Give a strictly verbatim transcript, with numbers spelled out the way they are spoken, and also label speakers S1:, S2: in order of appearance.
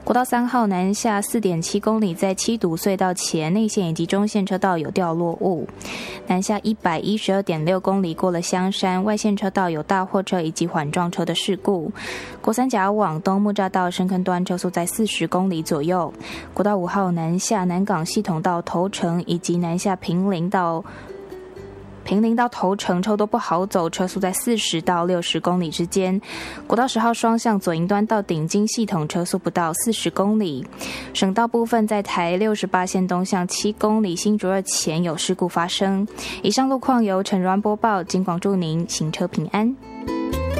S1: 国道三号南下 四点七公里，在七堵隧道前内线以及中线车道有掉落物。南下 一百一十二点六公里，过了香山外线车道有大货车以及缓撞车的事故。国三甲往东木栅道深坑段车速在四十公里左右。国道五号南下南港系统到头城以及南下平林到平林到头城车都不好走，车速在四十到六十公里之间。国道十号双向左营端到顶金系统车速不到四十公里。省道部分在台六十八线东向七公里新竹二前有事故发生。以上路况由陈如安播报，警广祝您行车平安。